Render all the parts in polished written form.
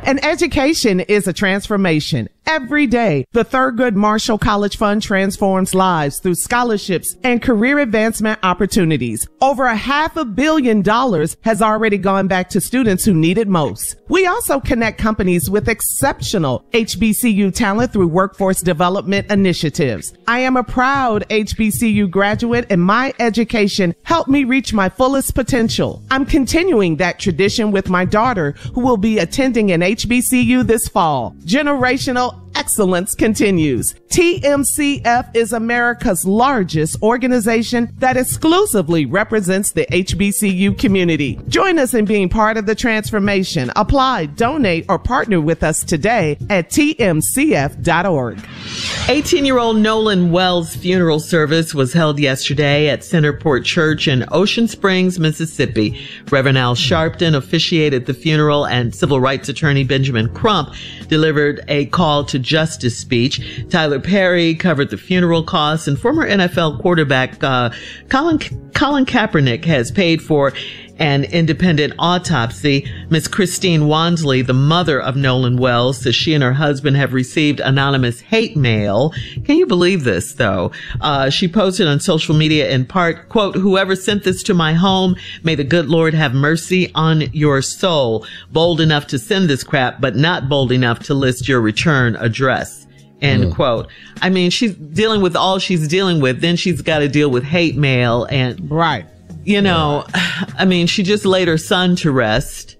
And education is a transformation. Every day, the Thurgood Marshall College Fund transforms lives through scholarships and career advancement opportunities. Over $500 million has already gone back to students who need it most. We also connect companies with exceptional HBCU talent through workforce development initiatives. I am a proud HBCU graduate, and my education helped me reach my fullest potential. I'm continuing that tradition with my daughter, who will be attending an HBCU this fall. Generational excellence continues. TMCF is America's largest organization that exclusively represents the HBCU community. Join us in being part of the transformation. Apply, donate, or partner with us today at tmcf.org. 18-year-old Nolan Wells' funeral service was held yesterday at Centerport Church in Ocean Springs, Mississippi. Reverend Al Sharpton officiated the funeral, and civil rights attorney Benjamin Crump delivered a call to justice speech. Tyler Perry covered the funeral costs, and former NFL quarterback Colin Kaepernick has paid for an independent autopsy. Miss Christine Wansley, the mother of Nolan Wells, says she and her husband have received anonymous hate mail. Can you believe this, though? She posted on social media in part, quote, "Whoever sent this to my home, may the good Lord have mercy on your soul. Bold enough to send this crap, but not bold enough to list your return address." End quote. I mean, she's dealing with all she's dealing with. Then she's got to deal with hate mail. And right. You know, I mean, she just laid her son to rest,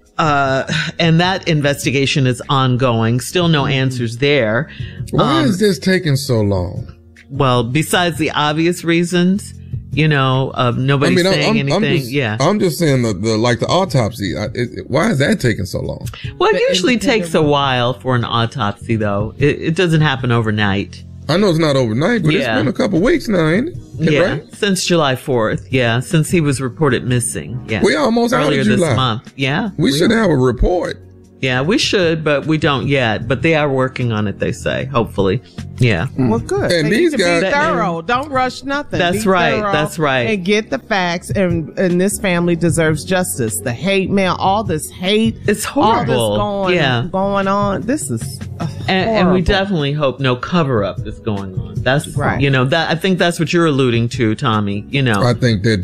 and that investigation is ongoing. Still no answers there. Why is this taking so long? Well, besides the obvious reasons, you know, of nobody saying anything. I'm just saying the autopsy. Why is that taking so long? Well, it usually takes a while for an autopsy, though. It doesn't happen overnight. I know it's not overnight, but it's been a couple weeks now, ain't it? Right? Since July 4th. Yeah, since he was reported missing. Yeah, we almost earlier out of July. This month. Yeah, we should have a report. Yeah, we should, but we don't yet. But they are working on it, they say. Hopefully. Yeah. Well, good. And these guys, be thorough. Don't rush nothing. That's right. That's right. And get the facts. And this family deserves justice. The hate mail, all this hate. It's horrible. All this going on. This is and we definitely hope no cover up is going on. That's right. You know, that I think that's what you're alluding to, Tommy. You know, I think that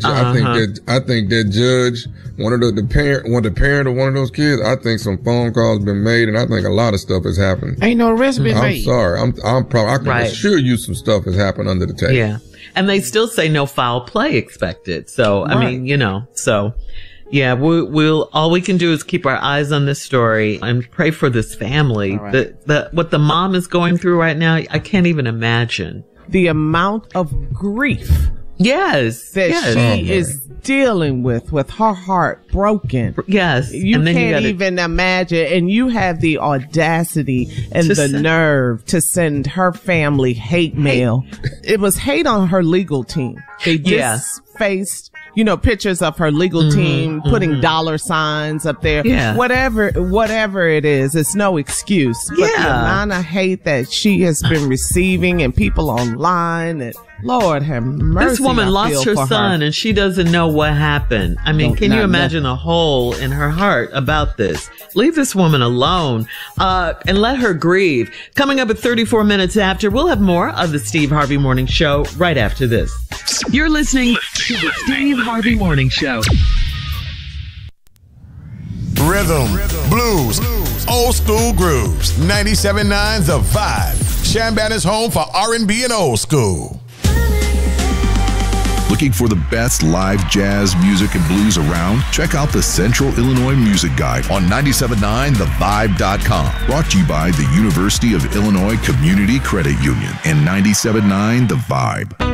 judge, one of the parent of one of those kids, I think some phone calls been made, and I think a lot of stuff has happened. Ain't no arrest been made. I'm sorry. I can assure you some stuff has happened under the table. Yeah. And they still say no foul play expected. So, I mean, you know, yeah, all we can do is keep our eyes on this story and pray for this family. Right. What the mom is going through right now, I can't even imagine. The amount of grief. Yes. That she is dealing with her heart broken. Yes. You can't even imagine. And you have the audacity and the nerve to send her family hate mail. It was hate on her legal team. They just faced, pictures of her legal team putting dollar signs up there. Yeah. Whatever it is, it's no excuse. But the amount of hate that she has been receiving and people online, and Lord have mercy. This woman lost her son and she doesn't know what happened. I mean, can you imagine the hole in her heart about this? Leave this woman alone, and let her grieve. Coming up at 34 minutes after, we'll have more of the Steve Harvey Morning Show right after this. You're listening to the Steve Harvey Morning Show. Rhythm, blues, old school grooves. 97.9 The Vibe. Shambat is home for R&B and old school. Looking for the best live jazz music and blues around? Check out the Central Illinois Music Guide on 979thevibe.com. Brought to you by the University of Illinois Community Credit Union and 97.9 The Vibe.